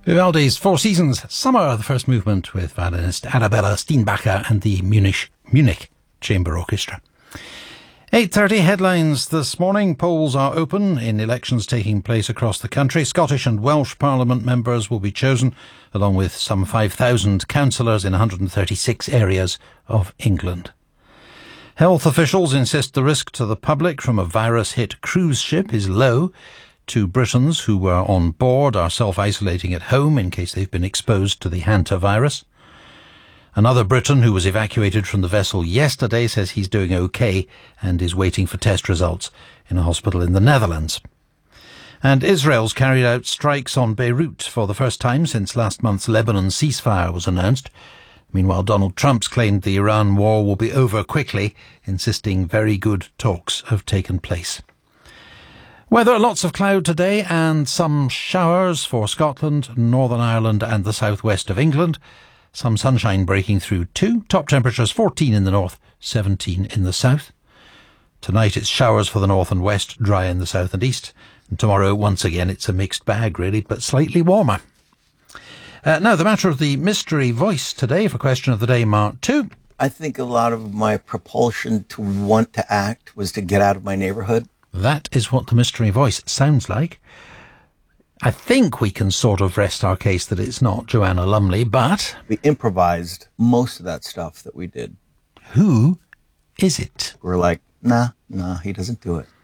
Vivaldi's Four Seasons Summer, the first movement with violinist Arabella Steenbacher and the Munich Chamber Orchestra. 8:30 headlines this morning. Polls are open in elections taking place across the country. Scottish and Welsh Parliament members will be chosen, along with some 5,000 councillors in 136 areas of England. Health officials insist the risk to the public from a virus-hit cruise ship is low. 2 Britons who were on board are self-isolating at home in case they've been exposed to the hantavirus. Another Briton who was evacuated from the vessel yesterday says he's doing okay and is waiting for test results in a hospital in the Netherlands. And Israel's carried out strikes on Beirut for the first time since last month's Lebanon ceasefire was announced. Meanwhile, Donald Trump's claimed the Iran war will be over quickly, insisting very good talks have taken place. Weather, lots of cloud today and some showers for Scotland, Northern Ireland and the southwest of England. Some sunshine breaking through too. Top temperatures 14 in the north, 17 in the south. Tonight it's showers for the north and west, dry in the south and east. And tomorrow, once again, it's a mixed bag really, but slightly warmer. Now, the matter of the mystery voice today for Question of the Day, Mark 2. I think a lot of my propulsion to want to act was to get out of my neighborhood. That is what the mystery voice sounds like. I think we can sort of rest our case that it's not Joanna Lumley, but... We improvised most of that stuff that we did. Who is it? We're like, nah, he doesn't do it.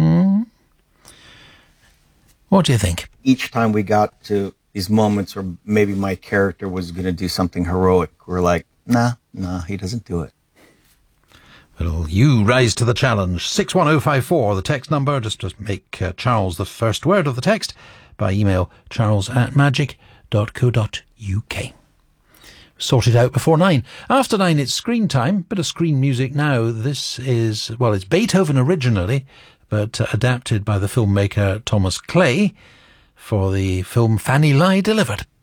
What do you think? Each time we got to these moments where maybe my character was going to do something heroic, we're like, nah, he doesn't do it. Well, you rise to the challenge. 61054, the text number. Just make Charles the first word of the text by email charles@magic.co.uk. Sorted out before 9. After 9, it's screen time. Bit of screen music now. This is, well, it's Beethoven originally, but adapted by the filmmaker Thomas Clay for the film Fanny Lie Delivered.